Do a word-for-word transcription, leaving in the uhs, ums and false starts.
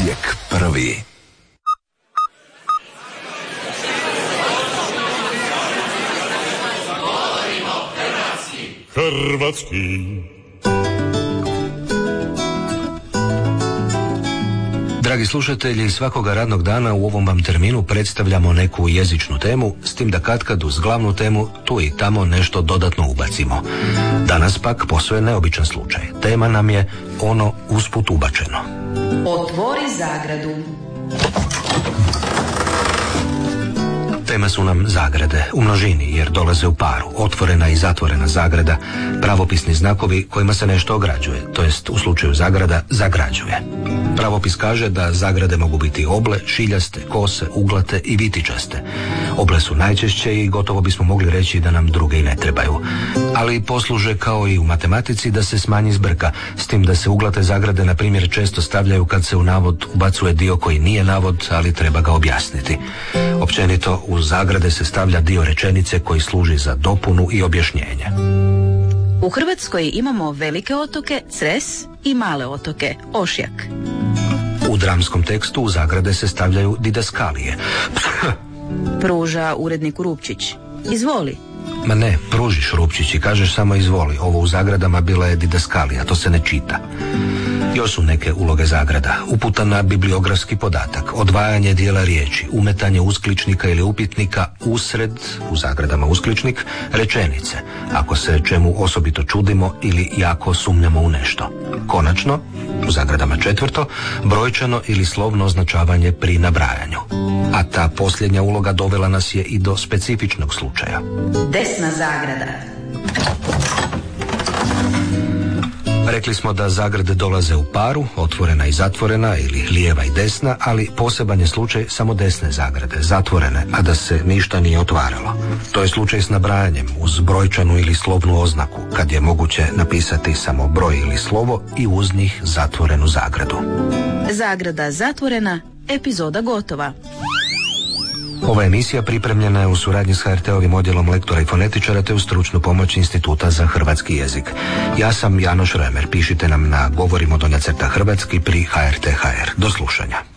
Uvijek prvi. Hrvatski. Dragi slušatelji, svakoga radnog dana u ovom vam terminu predstavljamo neku jezičnu temu, s tim da katkad uz glavnu temu tu i tamo nešto dodatno ubacimo. Danas pak posve neobičan slučaj. Tema nam je ono usput ubačeno. Otvori zagradu. Tema su nam zagrade, u množini jer dolaze u paru, otvorena i zatvorena zagrada, pravopisni znakovi kojima se nešto ograđuje, to jest u slučaju zagrada zagrađuje. Pravopis kaže da zagrade mogu biti oble, šiljaste, kose, uglate i vitičaste. Oble su najčešće i gotovo bismo mogli reći da nam druge i ne trebaju. Ali posluže kao i u matematici da se smanji zbrka, s tim da se uglate zagrade na primjer često stavljaju kad se u navod ubacuje dio koji nije navod, ali treba ga objasniti. Općenito u zagrade se stavlja dio rečenice koji služi za dopunu i objašnjenje. U Hrvatskoj imamo velike otoke, Cres, i male otoke, Ošjak. U dramskom tekstu u zagrade se stavljaju didaskalije. Pruža urednik Rupčić. Izvoli. Ma ne, pružiš Rupčić i kažeš samo izvoli. Ovo u zagradama bila je didaskalija, to se ne čita. Još su neke uloge zagrada. Uputa na bibliografski podatak, odvajanje dijela riječi, umetanje uskličnika ili upitnika usred, u zagradama uskličnik, rečenice, ako se čemu osobito čudimo ili jako sumnjamo u nešto. Konačno, u zagradama četvrto, brojčano ili slovno označavanje pri nabrajanju. A ta posljednja uloga dovela nas je i do specifičnog slučaja. Desna zagrada. Rekli smo da zagrade dolaze u paru, otvorena i zatvorena ili lijeva i desna, ali poseban je slučaj samo desne zagrade, zatvorene, a da se ništa nije otvaralo. To je slučaj s nabrajanjem uz brojčanu ili slovnu oznaku, kad je moguće napisati samo broj ili slovo i uz njih zatvorenu zagradu. Zagrada zatvorena, epizoda gotova. Ova emisija pripremljena je u suradnji s H R T-ovim odjelom lektora i fonetičara te u stručnu pomoć Instituta za hrvatski jezik. Ja sam Janoš Remer, pišite nam na govorimo donja crta hrvatski pri H R T H R. Do slušanja.